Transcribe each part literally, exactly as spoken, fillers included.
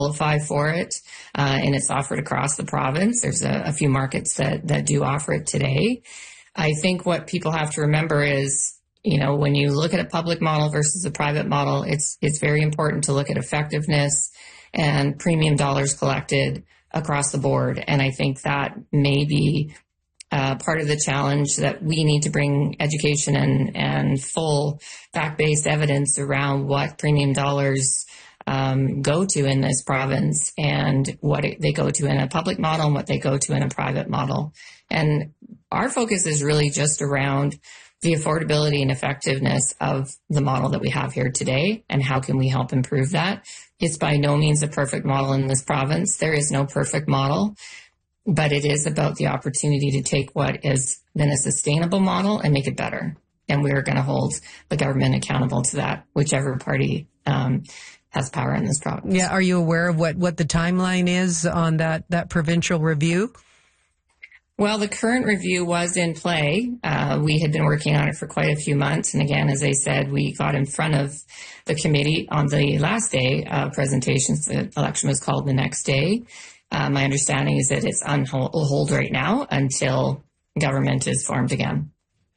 qualify for it, uh, and it's offered across the province. There's a, a few markets that, that do offer it today. I think what people have to remember is, you know, when you look at a public model versus a private model, it's it's very important to look at effectiveness and premium dollars collected across the board. And I think that may be uh, part of the challenge, that we need to bring education and, and full fact-based evidence around what premium dollars um, go to in this province, and what it, they go to in a public model and what they go to in a private model. And our focus is really just around the affordability and effectiveness of the model that we have here today, and how can we help improve that. It's by no means a perfect model in this province. There is no perfect model, but it is about the opportunity to take what has been a sustainable model and make it better. And we're going to hold the government accountable to that, whichever party um, has power in this province. Yeah. Are you aware of what, what the timeline is on that, that provincial review? Well, the current review was in play. Uh, we had been working on it for quite a few months. And again, as I said, we got in front of the committee on the last day of presentations. The election was called the next day. Uh, my understanding is that it's on hold right now until government is formed again.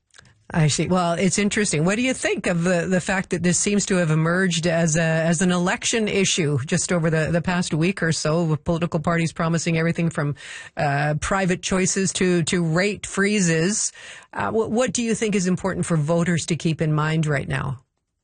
I see. Well, it's interesting. What do you think of the, the fact that this seems to have emerged as a as an election issue just over the, the past week or so, with political parties promising everything from uh, private choices to, to rate freezes? Uh, what, what do you think is important for voters to keep in mind right now?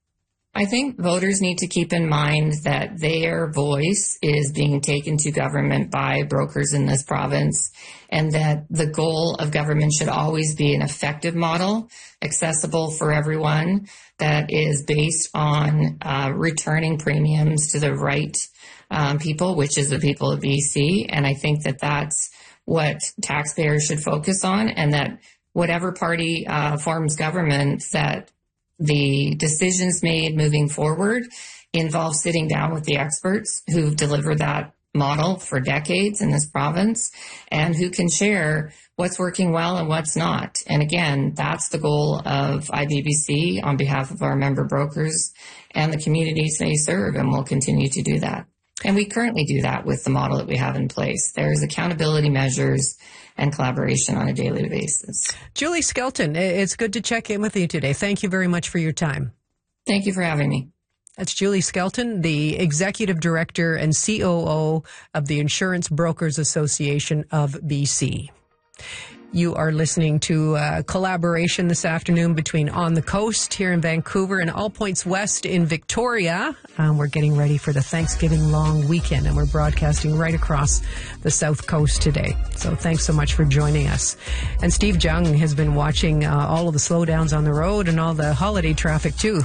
I think voters need to keep in mind that their voice is being taken to government by brokers in this province, and that the goal of government should always be an effective model, accessible for everyone, that is based on uh, returning premiums to the right um, people, which is the people of B C. And I think that that's what taxpayers should focus on, and that whatever party uh, forms government, that the decisions made moving forward involve sitting down with the experts who've delivered that model for decades in this province, and who can share what's working well and what's not. And again, that's the goal of I B B C on behalf of our member brokers and the communities they serve, and we'll continue to do that. And we currently do that with the model that we have in place. There's accountability measures and collaboration on a daily basis. Julie Skelton, it's good to check in with you today. Thank you very much for your time. Thank you for having me. That's Julie Skelton, the Executive Director and C O O of the Insurance Brokers Association of B C. You are listening to uh, collaboration this afternoon between On the Coast here in Vancouver and All Points West in Victoria. Um, we're getting ready for the Thanksgiving long weekend, and we're broadcasting right across the South Coast today. So thanks so much for joining us. And Steve Jung has been watching uh, all of the slowdowns on the road and all the holiday traffic too.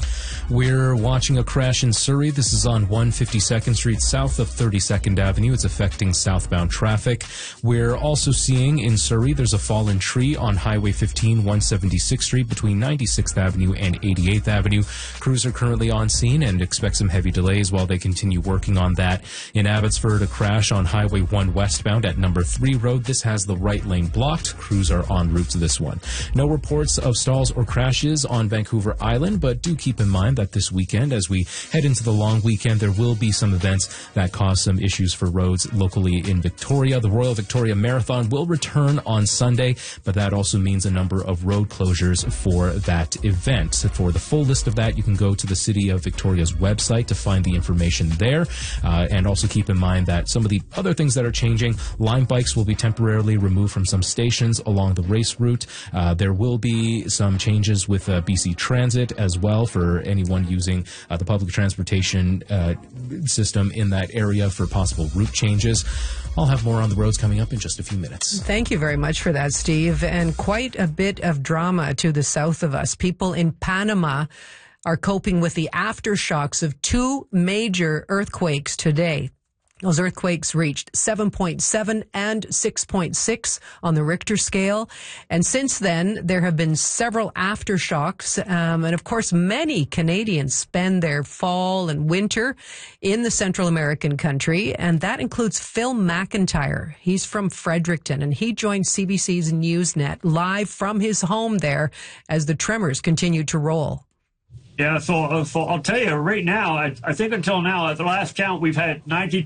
We're watching a crash in Surrey. This is on one fifty-second Street, south of thirty-second Avenue. It's affecting southbound traffic. We're also seeing in Surrey, there's a fallen tree on Highway fifteen, one seventy-sixth Street between ninety-sixth Avenue and eighty-eighth Avenue. Crews are currently on scene and expect some heavy delays while they continue working on that. In Abbotsford, a crash on Highway one westbound at Number three Road. This has the right lane blocked. Crews are en route to this one. No reports of stalls or crashes on Vancouver Island, but do keep in mind that this weekend, as we head into the long weekend, there will be some events that cause some issues for roads locally in Victoria. The Royal Victoria Marathon will return on Sunday, but that also means a number of road closures for that event. For the full list of that, you can go to the City of Victoria's website to find the information there. Uh, and also keep in mind that some of the other things that are changing, Lime bikes will be temporarily removed from some stations along the race route. Uh, there will be some changes with uh, B C Transit as well for anyone using uh, the public transportation uh, system in that area for possible route changes. I'll have more on the roads coming up in just a few minutes. Thank you very much for that, Steve. And quite a bit of drama to the south of us. People in Panama are coping with the aftershocks of two major earthquakes today. Those earthquakes reached seven point seven and six point six on the Richter scale. And since then, there have been several aftershocks. Um, and of course, many Canadians spend their fall and winter in the Central American country. And that includes Phil McIntyre. He's from Fredericton, and he joined C B C's Newsnet live from his home there as the tremors continued to roll. Yeah, so, uh, so I'll tell you right now, I, I think until now, at the last count, we've had ninety